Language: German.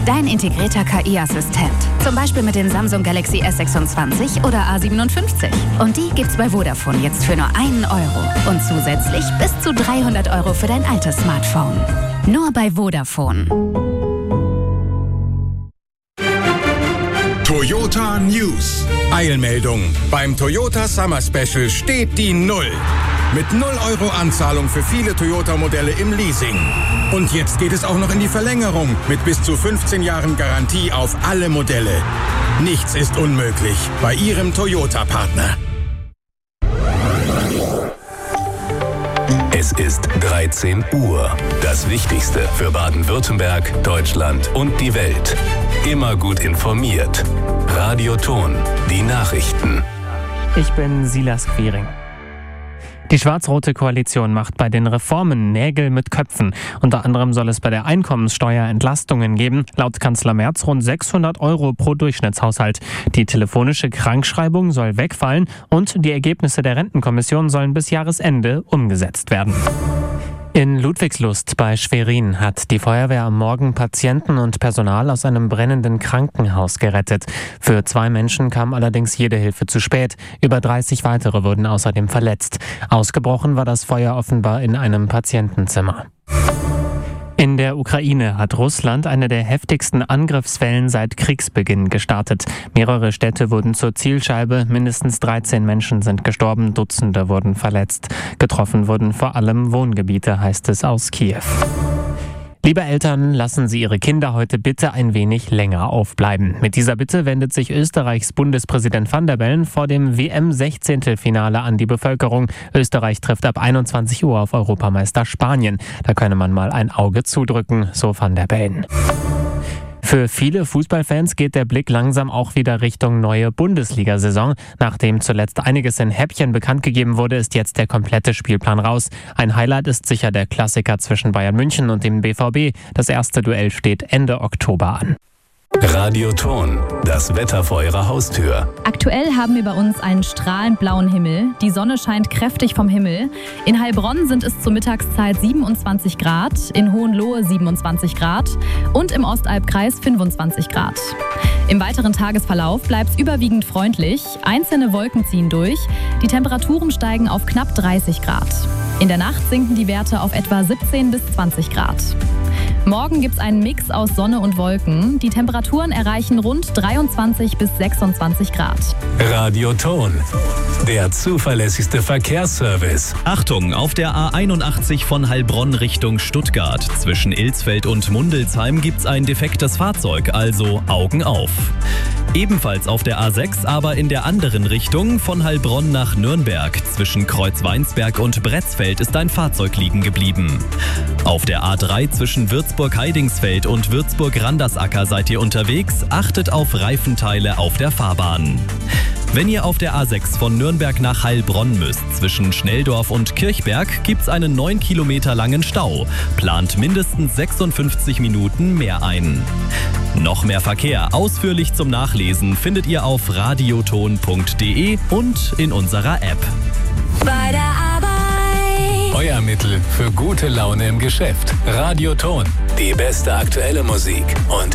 Dein integrierter KI-Assistent. Zum Beispiel mit dem Samsung Galaxy S26 oder A57. Und die gibt's bei Vodafone jetzt für nur 1 Euro. Und zusätzlich bis zu 300 Euro für dein altes Smartphone. Nur bei Vodafone. Toyota News. Eilmeldung. Beim Toyota Summer Special steht die 0. Mit 0 Euro Anzahlung für viele Toyota-Modelle im Leasing. Und jetzt geht es auch noch in die Verlängerung mit bis zu 15 Jahren Garantie auf alle Modelle. Nichts ist unmöglich bei Ihrem Toyota-Partner. Es ist 13 Uhr. Das Wichtigste für Baden-Württemberg, Deutschland und die Welt. Immer gut informiert. Radio Ton, die Nachrichten. Ich bin Silas Quiring. Die schwarz-rote Koalition macht bei den Reformen Nägel mit Köpfen. Unter anderem soll es bei der Einkommenssteuer Entlastungen geben. Laut Kanzler Merz rund 600 Euro pro Durchschnittshaushalt. Die telefonische Krankschreibung soll wegfallen und die Ergebnisse der Rentenkommission sollen bis Jahresende umgesetzt werden. In Ludwigslust bei Schwerin hat die Feuerwehr am Morgen Patienten und Personal aus einem brennenden Krankenhaus gerettet. Für 2 Menschen kam allerdings jede Hilfe zu spät. Über 30 weitere wurden außerdem verletzt. Ausgebrochen war das Feuer offenbar in einem Patientenzimmer. In der Ukraine hat Russland eine der heftigsten Angriffswellen seit Kriegsbeginn gestartet. Mehrere Städte wurden zur Zielscheibe, mindestens 13 Menschen sind gestorben, Dutzende wurden verletzt. Getroffen wurden vor allem Wohngebiete, heißt es aus Kiew. Liebe Eltern, lassen Sie Ihre Kinder heute bitte ein wenig länger aufbleiben. Mit dieser Bitte wendet sich Österreichs Bundespräsident Van der Bellen vor dem WM-16-Finale an die Bevölkerung. Österreich trifft ab 21 Uhr auf Europameister Spanien. Da könne man mal ein Auge zudrücken, so Van der Bellen. Für viele Fußballfans geht der Blick langsam auch wieder Richtung neue Bundesliga-Saison. Nachdem zuletzt einiges in Häppchen bekannt gegeben wurde, ist jetzt der komplette Spielplan raus. Ein Highlight ist sicher der Klassiker zwischen Bayern München und dem BVB. Das erste Duell steht Ende Oktober an. Radio Ton, das Wetter vor Ihrer Haustür. Aktuell haben wir bei uns einen strahlend blauen Himmel. Die Sonne scheint kräftig vom Himmel. In Heilbronn sind es zur Mittagszeit 27 Grad, in Hohenlohe 27 Grad und im Ostalbkreis 25 Grad. Im weiteren Tagesverlauf bleibt es überwiegend freundlich. Einzelne Wolken ziehen durch. Die Temperaturen steigen auf knapp 30 Grad. In der Nacht sinken die Werte auf etwa 17 bis 20 Grad. Morgen gibt es einen Mix aus Sonne und Wolken. Die Temperaturen erreichen rund 23 bis 26 Grad. Radio Ton, der zuverlässigste Verkehrsservice. Achtung, auf der A81 von Heilbronn Richtung Stuttgart. Zwischen Ilsfeld und Mundelsheim gibt's ein defektes Fahrzeug, also Augen auf. Ebenfalls auf der A6, aber in der anderen Richtung, von Heilbronn nach Nürnberg. Zwischen Kreuzweinsberg und Bretzfeld ist ein Fahrzeug liegen geblieben. Auf der A3 zwischen Würzburg-Heidingsfeld und Würzburg-Randersacker seid ihr unterwegs. Achtet auf Reifenteile auf der Fahrbahn. Wenn ihr auf der A6 von Nürnberg nach Heilbronn müsst, zwischen Schnelldorf und Kirchberg, gibt's einen 9 Kilometer langen Stau. Plant mindestens 56 Minuten mehr ein. Noch mehr Verkehr ausführlich zum Nachlesen findet ihr auf radioton.de und in unserer App. Bei der Arbeit. Euer Mittel für gute Laune im Geschäft. Radio Ton, die beste aktuelle Musik und